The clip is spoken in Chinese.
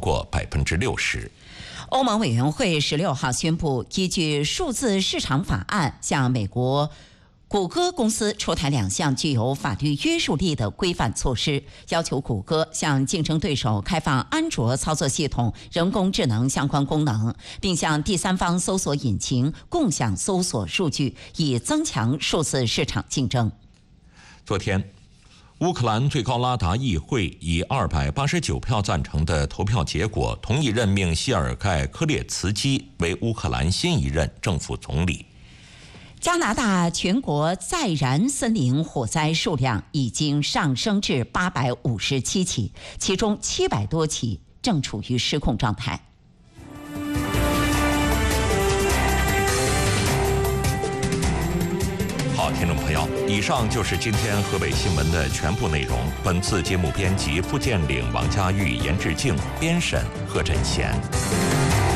过60%。 欧盟委员会16号宣布，依据数字市场法案，向美国谷歌公司出台2项具有法律约束力的规范措施，要求谷歌向竞争对手开放安卓操作系统、人工智能相关功能，并向第三方搜索引擎共享搜索数据，以增强数字市场竞争。 昨天，乌克兰最高拉达议会以289票赞成的投票结果，同意任命谢尔盖·科列茨基为乌克兰新一任政府总理。 加拿大全国在燃森林火灾数量已经上升至857起，其中700多起正处于失控状态。 好，听众朋友，以上就是今天河北新闻的全部内容。本次节目编辑付建岭、王佳玉、严志静，编审贺振贤。